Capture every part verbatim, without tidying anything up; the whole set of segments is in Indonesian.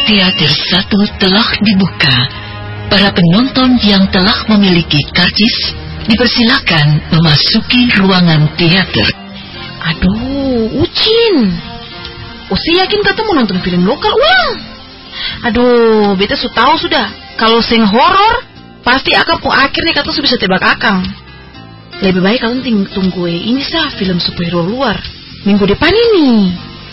Teater satu telah dibuka. Para penonton yang telah memiliki karcis dipersilakan memasuki ruangan teater. Aduh, Ucin. Usi yakin kata mau nonton film lokal ulang. Aduh, beta su tahu sudah. Kalau sing horor, pasti akan pun akhirnya kata su bisa tebak akang. Lebih baik kalian ting- tunggu ini sah film superhero luar minggu depan ini.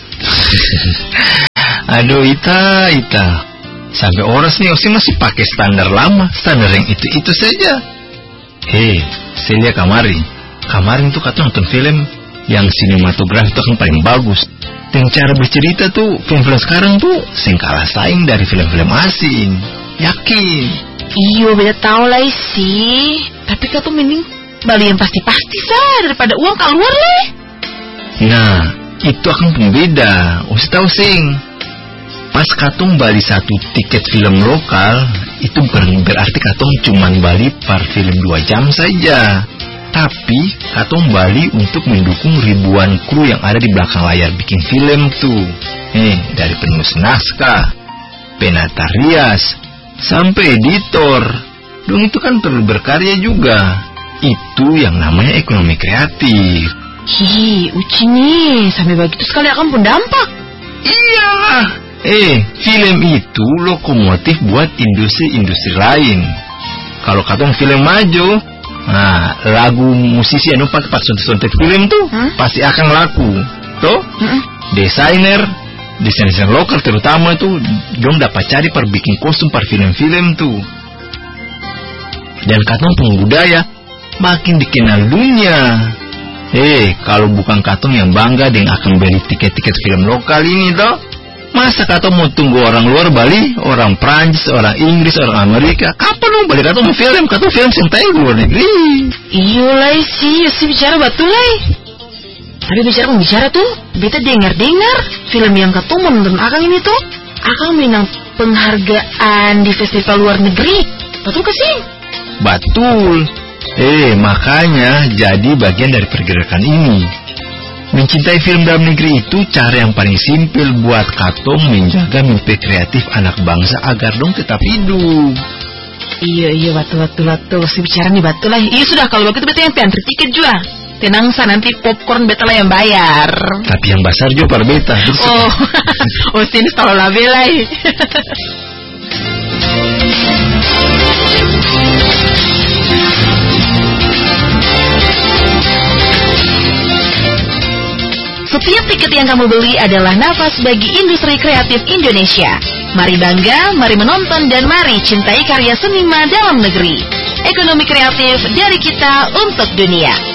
Aduh, Ita, Ita. Sampai oras nih Osi masih pakai standar lama, standar yang itu-itu saja. Hei, saya lihat kamari. Kemarin tuh kata nonton film yang sinematografi itu kan paling bagus. Dan cara bercerita tuh, film-film sekarang tuh sing kalah saing dari film-film asing. Yakin? Iyo, beda tahu lah sih. Tapi kata mending beli yang pasti-pasti sah daripada uang keluar lah. Nah, itu akan pembeda. Osi tahu sing. Pas katong bali satu tiket film lokal, itu ber- berarti katong cuman bali per film dua jam saja. Tapi katong bali untuk mendukung ribuan kru yang ada di belakang layar bikin film tuh. Eh, dari penulis naskah, penata rias, sampai editor. Dong itu kan perlu berkarya juga. Itu yang namanya ekonomi kreatif. Hi, Uci nih, sampai begitu sekali akan pun dampak. Iya. Eh, film itu lokomotif buat industri-industri lain. Kalau katong film maju, nah, lagu musisi anu pakai pas sontek film tuh hmm? pasti akan laku. Tuh, hmm? desainer, desainer lokal terutama tuh, dong dapat cari per bikin kostum per film-film tuh. Dan katong pengbudaya makin dikenal dunia. Eh, kalau bukan katong yang bangga dengan akan beli tiket-tiket film lokal ini toh. Masa kata mau tunggu orang luar Bali, orang Prancis, orang Inggris, orang Amerika? Kapan dong balik kata mau film? Kata film sentai luar negeri. Iyo lah sih, sih bicara betul lah. Tapi bicara bicara tuh, beta dengar-dengar film yang kata mau nonton akang ini tuh, akang menang penghargaan di festival luar negeri. Betul ke sih? Betul. Eh, makanya jadi bagian dari pergerakan ini. Mencintai film dalam negeri itu cara yang paling simpel buat katong menjaga mimpi kreatif anak bangsa agar dong tetap hidup. Iya, iya, betul, betul, betul. Si bicara nih betul lah. Iya sudah, kalau begitu beta yang antri tiket juga. Tenang sa, nanti popcorn beta lah yang bayar. Tapi yang besar juga per beta. Oh, oh sini kalau lah belai. Setiap tiket yang kamu beli adalah nafas bagi industri kreatif Indonesia. Mari bangga, mari menonton, dan mari cintai karya seniman dalam negeri. Ekonomi kreatif dari kita untuk dunia.